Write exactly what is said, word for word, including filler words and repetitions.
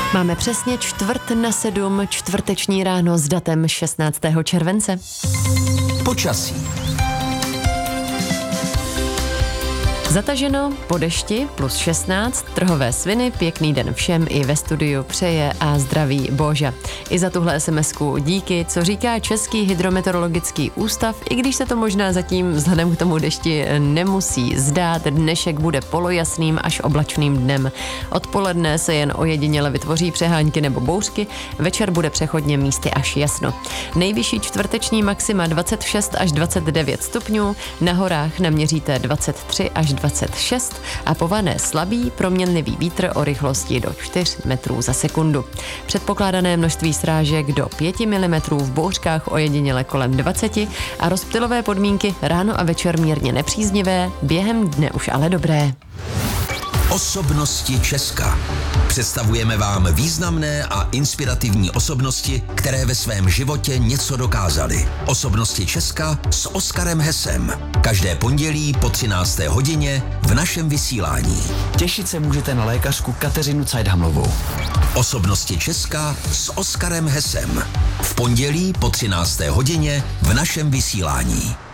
Máme přesně čtvrt na sedm, čtvrteční ráno s datem šestnáctého července. Počasí. Zataženo, po dešti, plus šestnáct, trhové sviny, pěkný den všem i ve studiu přeje a zdraví Boža. I za tuhle SMSku díky, co říká Český hydrometeorologický ústav, i když se to možná zatím vzhledem k tomu dešti nemusí zdát, dnešek bude polojasným až oblačným dnem. Odpoledne se jen ojediněle vytvoří přehánky nebo bouřky, večer bude přechodně místy až jasno. Nejvyšší čtvrteční maxima dvacet šest až dvacet devět stupňů, na horách naměříte dvacet tři až dvacet šest a po Vané slabý proměnlivý vítr o rychlosti do čtyř metrů za sekundu. Předpokládané množství srážek do pět milimetrů, v bouřkách ojediněle kolem dvacet a rozptylové podmínky ráno a večer mírně nepříznivé, během dne už ale dobré. Osobnosti Česka. Představujeme vám významné a inspirativní osobnosti, které ve svém životě něco dokázaly. Osobnosti Česka s Oskarem Hesem. Každé pondělí po třinácté hodině v našem vysílání. Těšit se můžete na lékařku Kateřinu Cajdhamlovou. Osobnosti Česka s Oskarem Hesem. V pondělí po třinácté hodině v našem vysílání.